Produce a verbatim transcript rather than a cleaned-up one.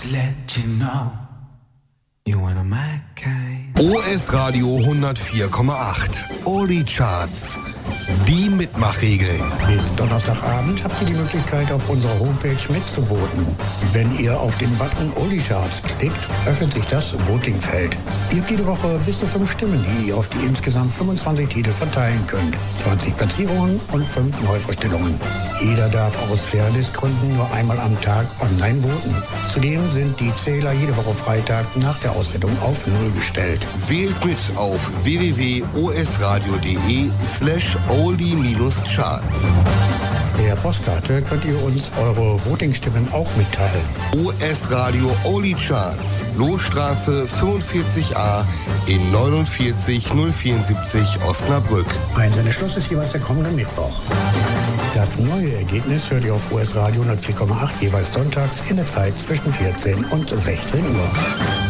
let you know you wanna my kind. O S Radio hundertvier Komma acht. Oldie Charts. Die Mitmachregeln. Bis Donnerstagabend habt ihr die Möglichkeit, auf unserer Homepage mitzuvoten. Wenn ihr auf den Button Oldie Charts klickt, öffnet sich das Votingfeld. Ihr habt jede Woche bis zu fünf Stimmen, die ihr auf die insgesamt fünfundzwanzig Titel verteilen könnt. zwanzig Platzierungen und fünf Neuvorstellungen. Jeder darf aus Fairnessgründen nur einmal am Tag online voten. Zudem sind die Zähler jede Woche Freitag nach der Auswertung auf Null gestellt. Wählt mit auf w w w punkt o s radio punkt d e slash oldie-charts. Per Postkarte könnt ihr uns eure Votingstimmen auch mitteilen. O S Radio Oldie Charts, Lohstraße fünfundvierzig a in neunundvierzig null vierundsiebzig Osnabrück. Einsendeschluss ist jeweils der kommende Mittwoch. Das neue Ergebnis hört ihr auf O S Radio hundertvier Komma acht jeweils sonntags in der Zeit zwischen vierzehn und sechzehn Uhr.